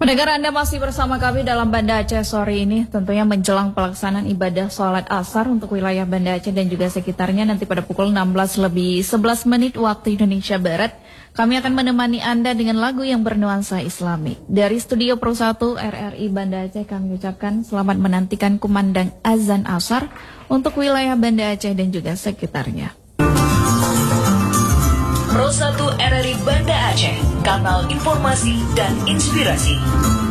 Pendengar, Anda masih bersama kami dalam Banda Aceh sore ini, tentunya menjelang pelaksanaan ibadah sholat asar untuk wilayah Banda Aceh dan juga sekitarnya nanti pada pukul 16:11 waktu Indonesia Barat. Kami akan menemani Anda dengan lagu yang bernuansa Islami. Dari Studio Pro 1 RRI Banda Aceh kami ucapkan selamat menantikan kumandang azan asar untuk wilayah Banda Aceh dan juga sekitarnya. Pro 1 RRI Banda Aceh, kanal informasi dan inspirasi.